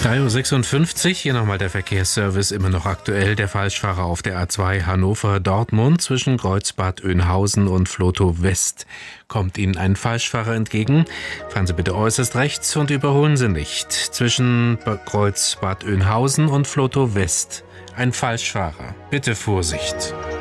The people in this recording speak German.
3:56 Uhr, hier nochmal der Verkehrsservice, immer noch aktuell. Der Falschfahrer auf der A2 Hannover-Dortmund zwischen Kreuzbad Oeynhausen und Vlotho West. Kommt Ihnen ein Falschfahrer entgegen? Fahren Sie bitte äußerst rechts und überholen Sie nicht. Zwischen Kreuzbad Oeynhausen und Vlotho West ein Falschfahrer. Bitte Vorsicht.